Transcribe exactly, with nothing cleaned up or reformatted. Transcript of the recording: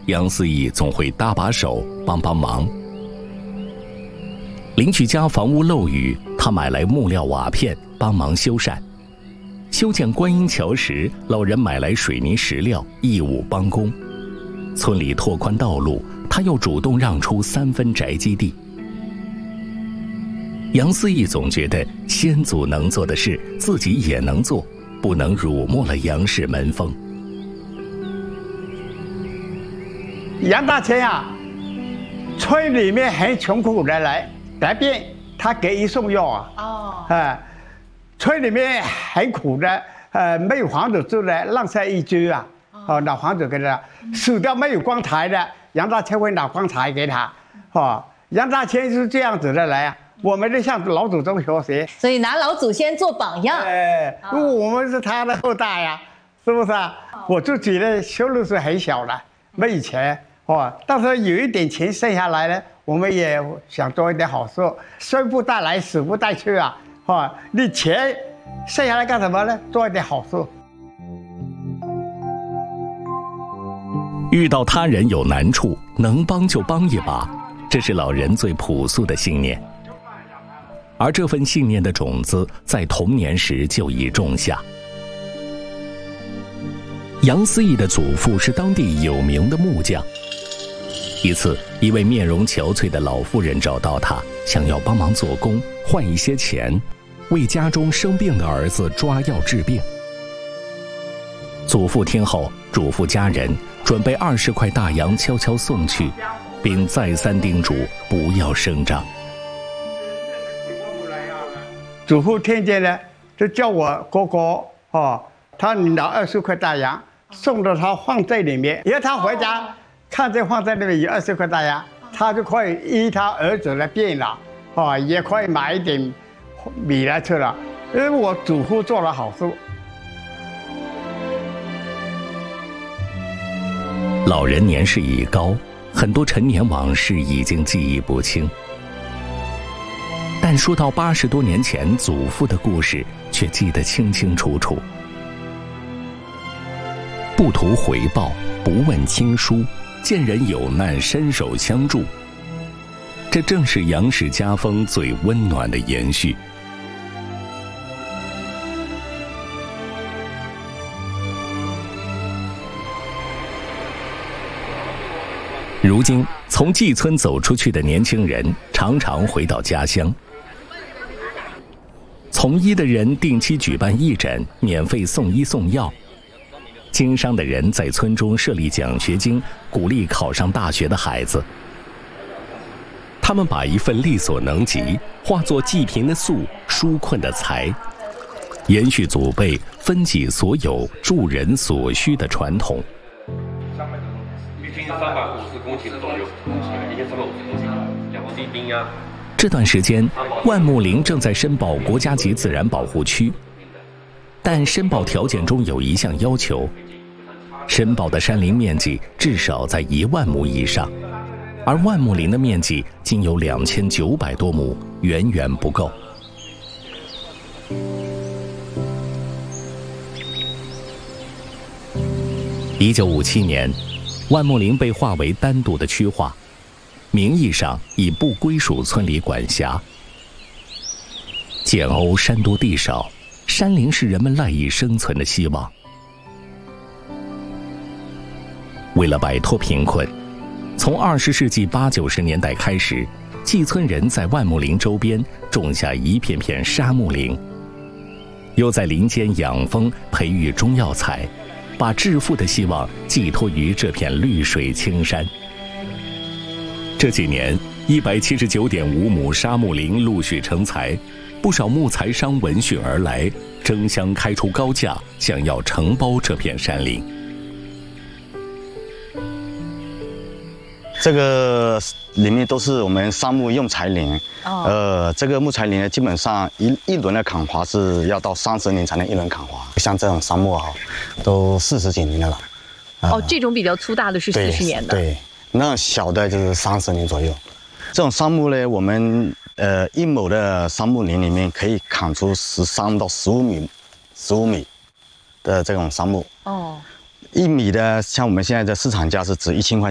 杨思义总会搭把手帮帮忙。邻居家房屋漏雨，他买来木料瓦片帮忙修缮。修建观音桥时，老人买来水泥石料义务帮工。村里拓宽道路，他又主动让出三分宅基地。杨思义总觉得先祖能做的事自己也能做，不能辱没了杨氏门风。 杨大千啊，村里面很穷苦的人得病，他给一送药啊。哦。哎，村里面很苦的，呃，没有房子住的，浪晒一居啊。哦，老房子给他，死掉没有棺材的，杨大千会拿棺材给他。哦，杨大千是这样子的人啊。我们得向老祖宗学习， 所以拿老祖先做榜样。 哎，因为我们是他的后代呀，是不是啊？我自己的收入是很小的，没有钱哦，但是有一点钱剩下来呢，我们也想做一点好事，生不带来，死不带去啊！哦，你钱剩下来干什么呢？做一点好事。 遇到他人有难处，能帮就帮一把，这是老人最朴素的信念。而这份信念的种子在童年时就已种下。杨思义的祖父是当地有名的木匠。一次，一位面容憔悴的老妇人找到他，想要帮忙做工，换一些钱，为家中生病的儿子抓药治病。祖父听后，嘱咐家人准备二十块大洋，悄悄送去，并再三叮嘱不要声张。 祖父听见了，就叫我哥哥哦，他拿二十块大洋送到他放在里面，以后他回家看见放在那边有二十块大洋，他就可以依他儿子的病了，哦，也可以买一点米来吃了，因为我祖父做了好事。 老人年事已高，很多陈年往事已经记忆不清。但说到八十多年前祖父的故事，却记得清清楚楚。不图回报，不问亲疏，见人有难伸手相助。这正是杨氏家风最温暖的延续。如今，从季村走出去的年轻人常常回到家乡。从医的人定期举办义诊，免费送医送药；经商的人在村中设立奖学金，鼓励考上大学的孩子。他们把一份力所能及化作济贫的粟，纾困的财，延续祖辈分给所有、助人所需的传统。 一天三百五十公顷左右，一天三百五十公顷，两个地兵呀。 这段时间，万木林正在申报国家级自然保护区，但申报条件中有一项要求，申报的山林面积至少在一万亩以上，而万木林的面积仅有两千九百多亩，远远不够。一九五七年，万木林被划为单独的区划。名义上已不归属村里管辖。建瓯山多地少，山林是人们赖以生存的希望。为了摆脱贫困，从二十世纪八九十年代开始，季村人在万木林周边种下一片片沙木林，又在林间养蜂培育中药材，把致富的希望寄托于这片绿水青山。这几年，一百七十九点五亩沙木林陆续成材，不少木材商闻讯而来，争相开出高价，想要承包这片山林。 这个里面都是我们杉木用材林，哦、呃，这个木材林呢，基本上一一轮的砍伐是要到三十年才能一轮砍伐，像这种杉木啊，都四十几年的了。 呃、哦，这种比较粗大的是四十年的。 对。对那小的就是三十年左右，这种杉木呢，我们呃一亩的杉木林里面可以砍出十三到十五米，十五米的这种杉木。哦，一米的，像我们现在的市场价是值一千块。